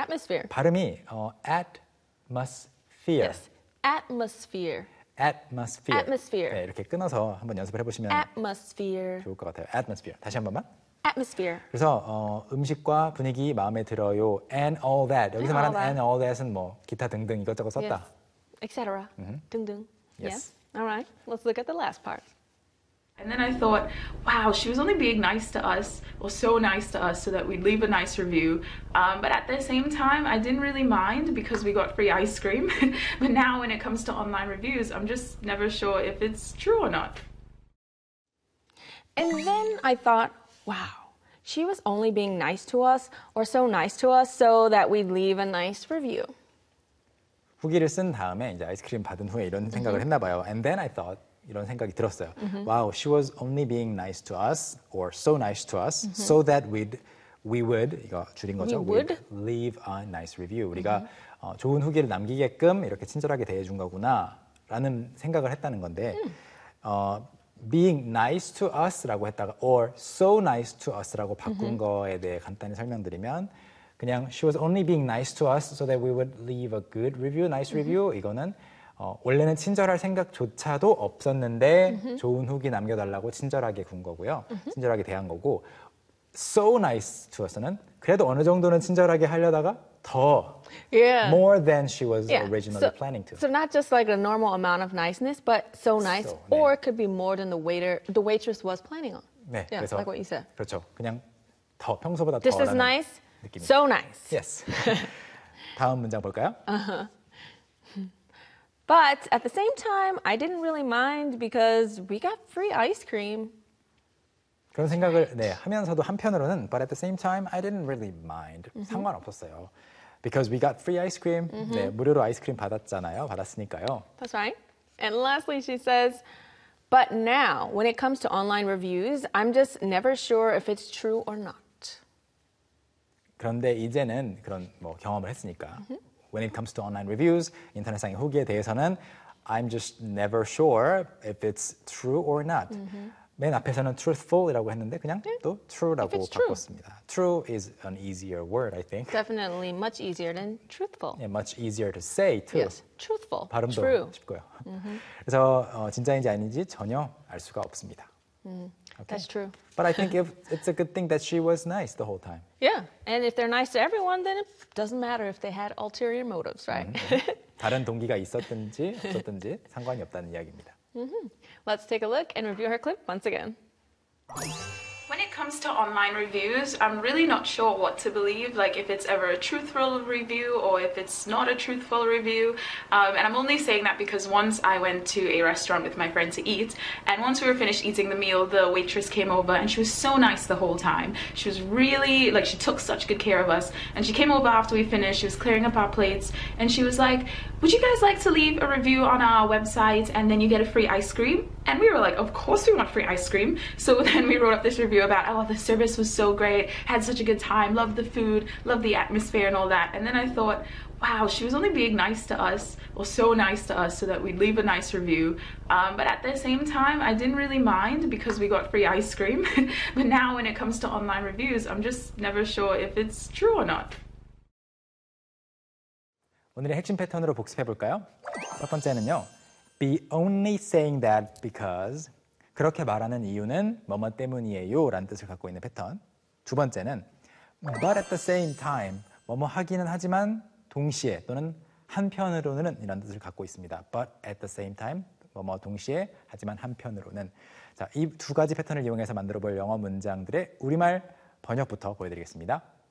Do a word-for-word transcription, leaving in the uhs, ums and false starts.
atmosphere. 발음이 어, atmosphere. Yes. Atmosphere. atmosphere. atmosphere. 네, 이렇게 끊어서 한번 연습을 해보시면 atmosphere. 좋을 것 같아요. atmosphere. 다시 한 번만. atmosphere. 그래서 어, 음식과 분위기 마음에 들어요. and all that. 여기서 And 말하는 all that. and all that은 뭐 기타 등등 이것저것 썼다. Yes. et cetera. Mhm. Dung dung. Yes. All right. Let's look at the last part. And then I thought, wow, she was only being nice to us, or so nice to us, so that we'd leave a nice review. Um, but at the same time, I didn't really mind because we got free ice cream. But now when it comes to online reviews, I'm just never sure if it's true or not. And then I thought, wow, she was only being nice to us or so nice to us so that we'd leave a nice review. 후기를 쓴 다음에 이제 아이스크림 받은 후에 이런 생각을 했나 봐요. And then I thought 이런 생각이 들었어요. Wow, she was only being nice to us or so nice to us so that we'd we would 이거 줄인 거죠. We would? We'd leave a nice review. 우리가 어, 좋은 후기를 남기게끔 이렇게 친절하게 대해준 거구나라는 생각을 했다는 건데 어, being nice to us라고 했다가 or so nice to us라고 바꾼 거에 대해 간단히 설명드리면 그냥 she was only being nice to us so that we would leave a good review, nice review 이거는 어, 원래는 친절할 생각조차도 없었는데 mm-hmm. 좋은 후기 남겨달라고 친절하게 군 거고요. Mm-hmm. 친절하게 대한 거고 so nice to us는 그래도 어느 정도는 친절하게 하려다가 더 yeah. more than she was yeah. originally so, planning to. So not just like a normal amount of niceness, but so nice, so, or 네. it could be more than the waiter, the waitress was planning on. 네, yeah, 그래서 like what you said. 그렇죠. 그냥 더 평소보다 This is 더라는 nice, 느낌이죠. so nice. Yes. 다음 문장 볼까요? Uh-huh. But at the same time, I didn't really mind because we got free ice cream. 그런 생각을 네, 하면서도 한편으로는 but at the same time I didn't really mind. Mm-hmm. 상관없었어요. Because we got free ice cream. Mm-hmm. 네, 무료로 아이스크림 받았잖아요. 받았으니까요. That's right. And lastly, she says, but now, when it comes to online reviews, I'm just never sure if it's true or not. 그런데 이제는 그런 뭐 경험을 했으니까 mm-hmm. when it comes to online reviews, 인터넷상의 후기에 대해서는 I'm just never sure if it's true or not. Mm-hmm. 맨 앞에서는 truthful이라고 했는데 그냥 yeah. 또 true라고 바꿨습니다. True. true is an easier word, I think. Definitely much easier than truthful. Yeah, much easier to say too. Yes, truthful. 발음도 True. 쉽고요. Mm-hmm. 그래서 어, 진짜인지 아닌지 전혀 알 수가 없습니다. Mm, okay? That's true. But I think if it's a good thing that she was nice the whole time. Yeah, and if they're nice to everyone, then it doesn't matter if they had ulterior motives, right? 음, 다른 동기가 있었든지 없었든지 상관이 없다는 이야기입니다. Mm-hmm. Let's take a look and review her clip once again. When it comes to online reviews, I'm really not sure what to believe, like if it's ever a truthful review or if it's not a truthful review. Um, and I'm only saying that because once I went to a restaurant with my friend to eat, and once we were finished eating the meal, the waitress came over and she was so nice the whole time. She was really, like, she took such good care of us. And she came over after we finished, she was clearing up our plates, and she was like, would you guys like to leave a review on our website and then you get a free ice cream? And we were like, of course we want free ice cream. So then we wrote up this review about, oh, the service was so great, had such a good time, loved the food, loved the atmosphere and all that. And then I thought, wow, she was only being nice to us, or so nice to us, so that we'd leave a nice review. Um, but at the same time, I didn't really mind because we got free ice cream. But now when it comes to online reviews, I'm just never sure if it's true or not. 오늘의 핵심 패턴으로 복습해 볼까요? 첫 번째는요. Be only saying that because 그렇게 말하는 이유는 뭐뭐 때문이에요 라는 뜻을 갖고 있는 패턴. 두 번째는 but at the same time 뭐뭐 하기는 하지만 동시에 또는 한편으로는 이런 뜻을 갖고 있습니다. but at the same time 뭐뭐 동시에 하지만 한편으로는. 자, 이 두 가지 패턴을 이용해서 만들어 볼 영어 문장들의 우리말 번역부터 보여드리겠습니다.